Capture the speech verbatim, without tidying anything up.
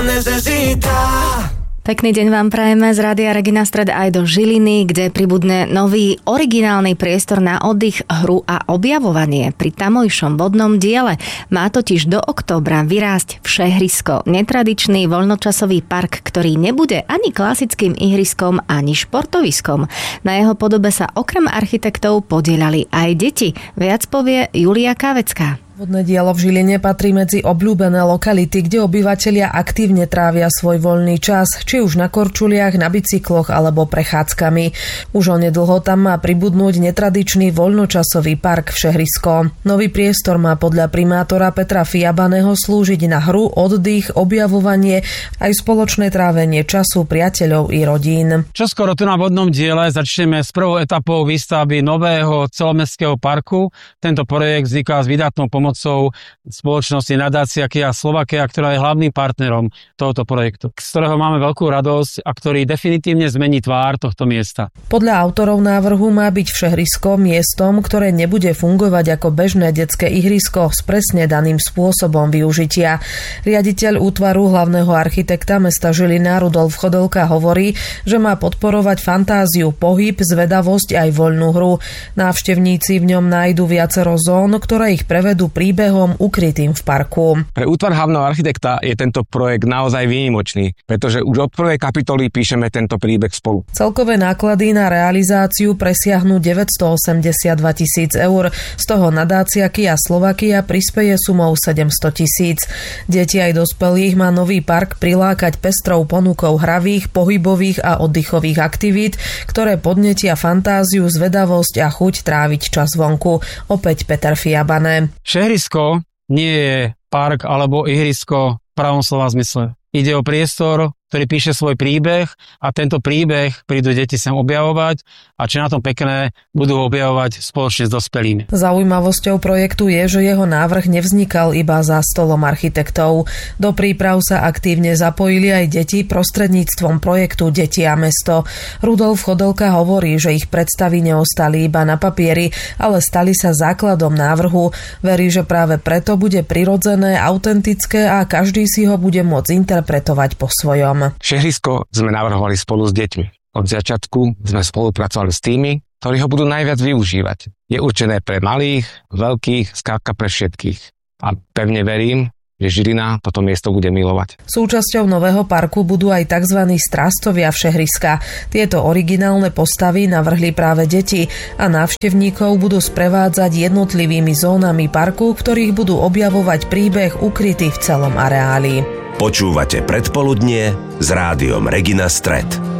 necesita. Pekný deň vám prajeme z Rádia Regina Stred aj do Žiliny, kde pribudne nový originálny priestor na oddych, hru a objavovanie pri tamojšom vodnom diele. Má totiž do októbra vyrásť Všehrysko, netradičný voľnočasový park, ktorý nebude ani klasickým ihriskom, ani športoviskom. Na jeho podobe sa okrem architektov podieľali aj deti. Viac povie Julia Kávecká. Vodné dielo v Žiline patrí medzi obľúbené lokality, kde obyvatelia aktívne trávia svoj voľný čas, či už na korčuliach, na bicykloch alebo prechádzkami. Už onedlho tam má pribudnúť netradičný voľnočasový park Všehrysko. Nový priestor má podľa primátora Petra Fiabaného slúžiť na hru, oddych, objavovanie aj spoločné trávenie času priateľov i rodín. Čoskoro tu na vodnom diele začneme s prvou etapou výstavby nového celomestského parku. Tento projekt vzniká s výdatnou pomocou spoločnosti Nadácia Kia Slovakia, ktorá je hlavným partnerom tohoto projektu, z ktorého máme veľkú radosť a ktorý definitívne zmení tvár tohto miesta. Podľa autorov návrhu má byť Všehrysko miestom, ktoré nebude fungovať ako bežné detské ihrisko s presne daným spôsobom využitia. Riaditeľ útvaru hlavného architekta mesta Žilina Rudolf Chodolka hovorí, že má podporovať fantáziu, pohyb, zvedavosť aj voľnú hru. Návštevníci v ňom nájdu viacero zón, ktoré ich prevedú príbehom ukrytým v parku. Pre útvar hlavného architekta je tento projekt naozaj výnimočný, pretože už od prvej kapitoly píšeme tento príbeh spolu. Celkové náklady na realizáciu presiahnu deväťstoosemdesiatdva tisíc eur, z toho Nadácia Kia Slovakia prispeje sumou sedemsto tisíc. Deti aj dospelých má nový park prilákať pestrou ponukou hravých, pohybových a oddychových aktivít, ktoré podnetia fantáziu, zvedavosť a chuť tráviť čas vonku. Opäť Peter Fiabané. Všehrysko nie je park alebo ihrisko v pravom slova zmysle. Ide o priestor, ktorý píše svoj príbeh a tento príbeh prídu deti sem objavovať a čo na tom pekné, budú objavovať spoločne s dospelými. Zaujímavosťou projektu je, že jeho návrh nevznikal iba za stolom architektov. Do príprav sa aktívne zapojili aj deti prostredníctvom projektu Deti a mesto. Rudolf Chodolka hovorí, že ich predstavy neostali iba na papieri, ale stali sa základom návrhu. Verí, že práve preto bude prirodzené, autentické a každý si ho bude môcť interpretovať po svojom. Všehrysko sme navrhovali spolu s deťmi. Od začiatku sme spolupracovali s tými, ktorí ho budú najviac využívať. Je určené pre malých, veľkých, skrátka pre všetkých. A pevne verím, že Žilina toto miesto bude milovať. Súčasťou nového parku budú aj tzv. Strástovia Všehryska. Tieto originálne postavy navrhli práve deti a návštevníkov budú sprevádzať jednotlivými zónami parku, v ktorých budú objavovať príbeh ukrytý v celom areáli. Počúvate Predpoludnie s rádiom Regina Stred.